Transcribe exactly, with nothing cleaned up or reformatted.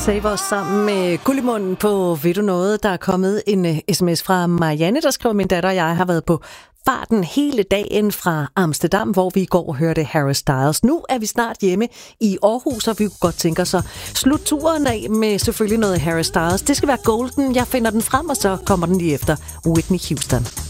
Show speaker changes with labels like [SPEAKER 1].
[SPEAKER 1] Save os sammen med Gullimunden på Ved du noget? Der er kommet en uh, sms fra Marianne, der skriver, min datter og jeg har været på farten hele dagen fra Amsterdam, hvor vi i går hørte Harry Styles. Nu er vi snart hjemme i Aarhus, og vi kunne godt tænke os at slutte turen af med selvfølgelig noget Harry Styles. Det skal være Golden. Jeg finder den frem, og så kommer den lige efter Whitney Houston.